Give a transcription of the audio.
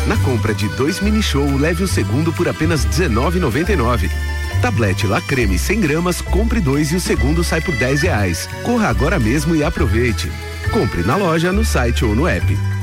Na compra de 2 mini show, leve o segundo por apenas R$19,99. Tablete La Creme 100 gramas, compre 2 e o segundo sai por R$10. Corra agora mesmo e aproveite. Compre na loja, no site ou no app.